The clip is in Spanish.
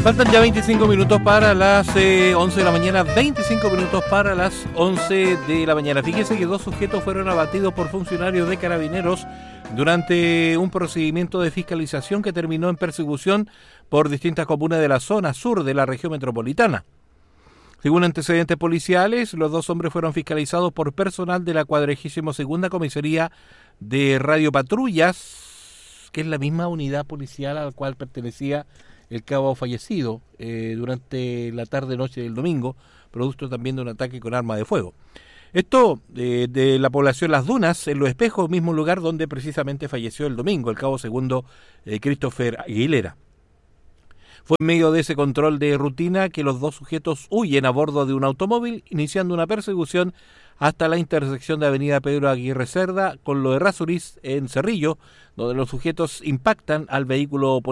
Faltan ya 25 minutos para las 11 de la mañana, 25 minutos para las 11 de la mañana. Fíjese que 2 sujetos fueron abatidos por funcionarios de Carabineros durante un procedimiento de fiscalización que terminó en persecución por distintas comunas de la zona sur de la región metropolitana. Según antecedentes policiales, los 2 hombres fueron fiscalizados por personal de la 42ª Comisaría de Radiopatrullas, que es la misma unidad policial a la cual pertenecía el cabo fallecido durante la tarde-noche del domingo, producto también de un ataque con arma de fuego. Esto de la población Las Dunas, en Los Espejos, mismo lugar donde precisamente falleció el domingo el cabo segundo Christopher Aguilera. Fue en medio de ese control de rutina que los 2 sujetos huyen a bordo de un automóvil, iniciando una persecución hasta la intersección de Avenida Pedro Aguirre Cerda con lo de Errázuriz en Cerrillo, donde los sujetos impactan al vehículo policial